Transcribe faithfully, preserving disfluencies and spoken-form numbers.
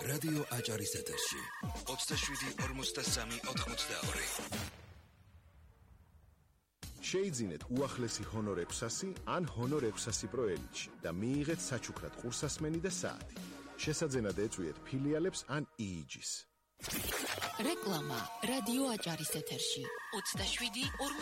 რადიო აჭარის ეთერში ოცდაშვიდი ორმოცდასამი ოთხმოცდაორი. შეიძინეთ უახლესი ჰონორ ექვსასი ან ჰონორ ექვსასი პრო ელიტში და მიიღეთ საჩუქრად ყურსასმენი და საათი. შესაძენად ეწვიეთ ფილიალებს ან იიჯის. რეკლამა რადიო აჭარის ეთერში ოცდაშვიდი ორმოცდაორი